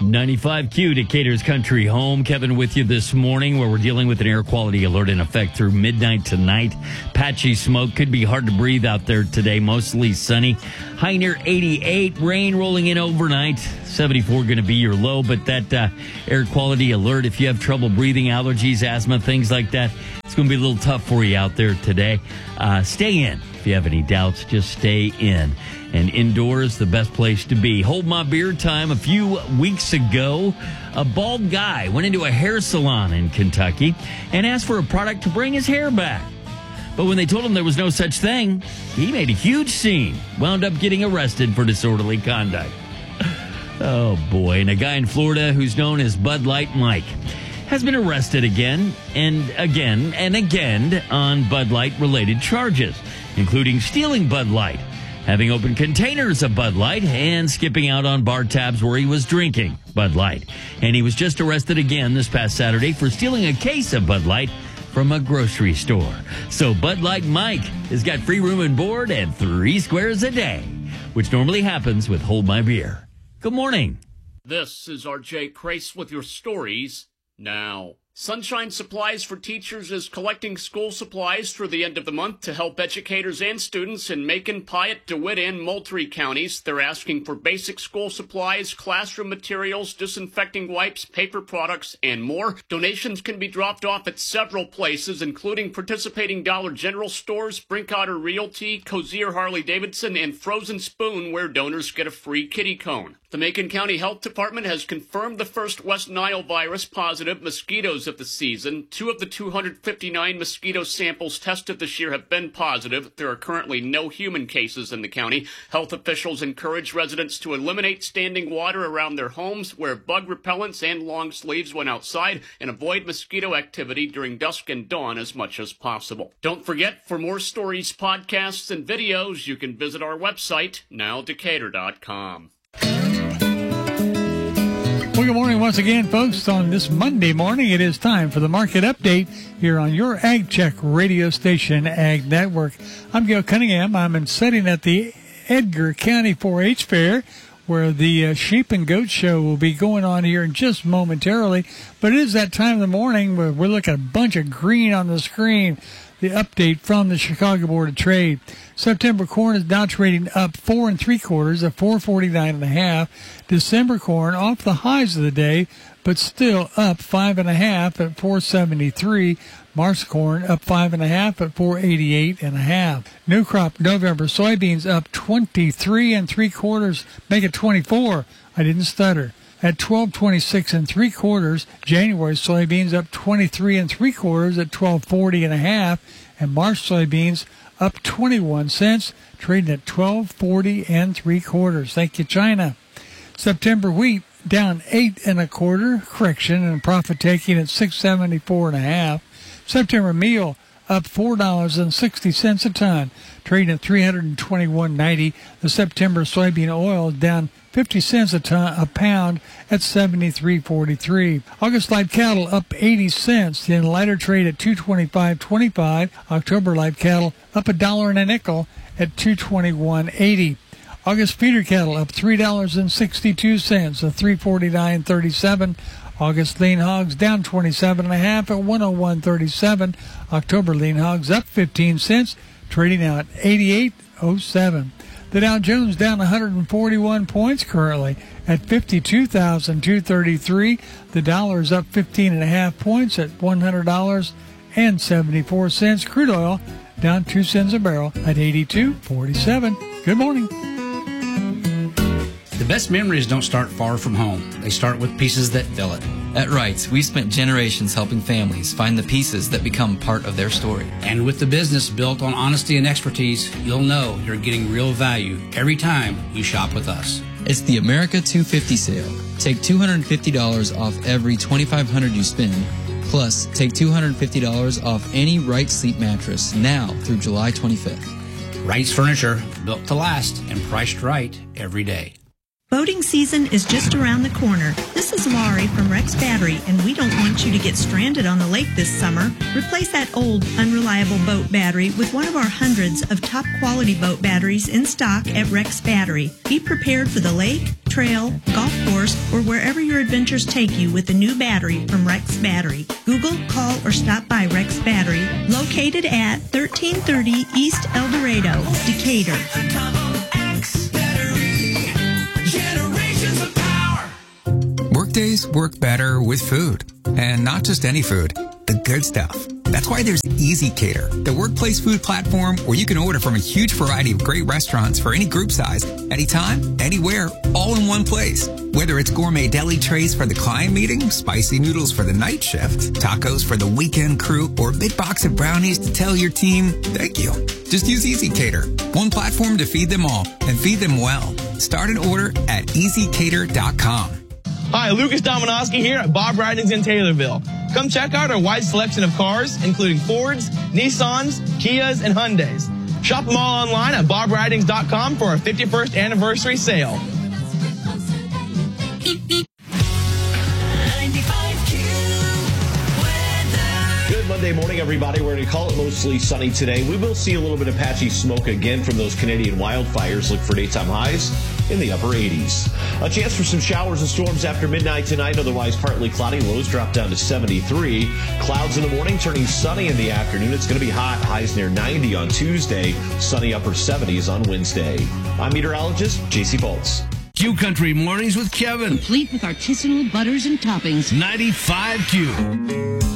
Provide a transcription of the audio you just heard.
95Q, Decatur's country home. Kevin with you this morning, where we're dealing with an air quality alert in effect through midnight tonight. Patchy smoke, could be hard to breathe out there today. Mostly sunny. High near 88. Rain rolling in overnight. 74 going to be your low, but that air quality alert, if you have trouble breathing, allergies, asthma, things like that, it's going to be a little tough for you out there today. Stay in. If you have any doubts, just stay in. And indoors, the best place to be. Hold my beer time. A few weeks ago, a bald guy went into a hair salon in Kentucky and asked for a product to bring his hair back. But when they told him there was no such thing, he made a huge scene. Wound up getting arrested for disorderly conduct. Oh, boy. And a guy in Florida who's known as Bud Light Mike has been arrested again and again on Bud Light-related charges, including stealing Bud Light, having opened containers of Bud Light, and skipping out on bar tabs where he was drinking Bud Light. And he was just arrested again this past Saturday for stealing a case of Bud Light from a grocery store. So Bud Light Mike has got free room and board and 3 squares a day, which normally happens with Hold My Beer. Good morning. This is RJ Crace with your stories now. Sunshine Supplies for Teachers is collecting school supplies through the end of the month to help educators and students in Macon, Piatt, DeWitt, and Moultrie counties. They're asking for basic school supplies, classroom materials, disinfecting wipes, paper products, and more. Donations can be dropped off at several places, including participating Dollar General stores, Brinkotter Realty, Cozier Harley-Davidson, and Frozen Spoon, where donors get a free kitty cone. The Macon County Health Department has confirmed the first West Nile virus positive mosquitoes of the season. 2 of the 259 mosquito samples tested this year have been positive. There are currently no human cases in the county. Health officials encourage residents to eliminate standing water around their homes, wear bug repellents and long sleeves when outside, and avoid mosquito activity during dusk and dawn as much as possible. Don't forget, for more stories, podcasts, and videos, you can visit our website, nowdecatur.com. Well, good morning once again, folks. On this Monday morning, it is time for the market update here on your Ag Check radio station, Ag Network. I'm Gil Cunningham. I'm sitting at the Edgar County 4-H Fair, where the sheep and goat show will be going on here in just momentarily. But it is that time of the morning where we're looking at a bunch of green on the screen. The update from the Chicago Board of Trade. September corn is now trading up 4 3/4 at 449.5. December corn off the highs of the day, but still up 5 1/2 at 473. March corn up 5 1/2 at 488.5. New crop November soybeans up 23 3/4, make it 24. I didn't stutter. At 12.26 3/4, January soybeans up 23 3/4 at 12.40.5, and March soybeans up 21 cents, trading at 12.40 3/4. Thank you, China. September wheat down 8 1/4, correction, and profit taking at 674.5. September meal up $4.60 a ton, trading at $321.90. The September soybean oil down 50 cents a pound at $73.43. August live cattle up 80 cents. In lighter trade at $225.25. October live cattle up $1.05 at $221.80. August feeder cattle up $3.62 at $349.37. August lean hogs down 27.5 at 101.37. October lean hogs up 15 cents, trading out at 88.07. The Dow Jones down 141 points currently at 52,233. The dollar is up 15.5 points at $100.74. Crude oil down 2 cents a barrel at 82.47. Good morning. The best memories don't start far from home. They start with pieces that fill it. At Wrights, we've spent generations helping families find the pieces that become part of their story. And with the business built on honesty and expertise, you'll know you're getting real value every time you shop with us. It's the America 250 sale. Take $250 off every $2,500 you spend, plus take $250 off any Wright sleep mattress now through July 25th. Wright's Furniture, built to last and priced right every day. Boating season is just around the corner. This is Laurie from Rex Battery, and we don't want you to get stranded on the lake this summer. Replace that old, unreliable boat battery with one of our hundreds of top-quality boat batteries in stock at Rex Battery. Be prepared for the lake, trail, golf course, or wherever your adventures take you with the new battery from Rex Battery. Google, call, or stop by Rex Battery, located at 1330 East El Dorado, Decatur. Workdays work better with food, and not just any food, the good stuff. That's why there's EasyCater, the workplace food platform where you can order from a huge variety of great restaurants for any group size, anytime, anywhere, all in one place. Whether it's gourmet deli trays for the client meeting, spicy noodles for the night shift, tacos for the weekend crew, or a big box of brownies to tell your team, thank you. Just use EasyCater, one platform to feed them all, and feed them well. Start an order at easycater.com. Hi, Lucas Dominowski here at Bob Ridings in Taylorville. Come check out our wide selection of cars, including Fords, Nissans, Kias, and Hyundais. Shop them all online at bobridings.com for our 51st anniversary sale. Good Monday morning, everybody. We're going to call it mostly sunny today. We will see a little bit of patchy smoke again from those Canadian wildfires. Look for daytime highs in the upper 80s. A chance for some showers and storms after midnight tonight. Otherwise, partly cloudy. Lows drop down to 73. Clouds in the morning, turning sunny in the afternoon. It's going to be hot. Highs near 90 on Tuesday. Sunny upper 70s on Wednesday. I'm meteorologist J.C. Foltz. Q-Country Mornings with Kevin. Complete with artisanal butters and toppings. 95Q.